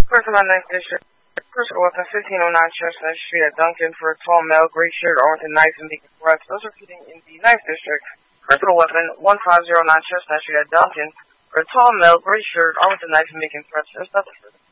Person on 9th District. Personal weapon 1509 Chestnut Street at Duncan for a tall male, gray shirt, armed with a knife and making threats. Those repeating in the 9th District. Personal weapon 1509 Chestnut Street at Duncan for a tall male, gray shirt, armed with a knife and making threats. There's nothing further.